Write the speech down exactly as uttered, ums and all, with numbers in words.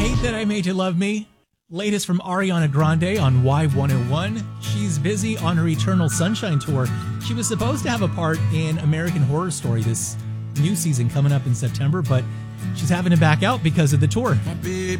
Hate That I Made You Love Me. Latest from Ariana Grande on Y one oh one. She's busy on her Eternal Sunshine tour. She was supposed to have a part in American Horror Story this new season coming up in September, but she's having to back out because of the tour. My baby